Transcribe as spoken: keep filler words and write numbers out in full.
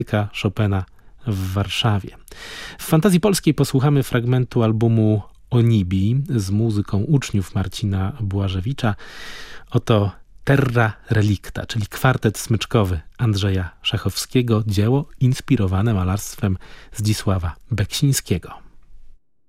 Chopina w Warszawie. W Fantazji Polskiej posłuchamy fragmentu albumu Onibi z muzyką uczniów Marcina Błażewicza. Oto Terra Relicta, czyli kwartet smyczkowy Andrzeja Szachowskiego, dzieło inspirowane malarstwem Zdzisława Beksińskiego.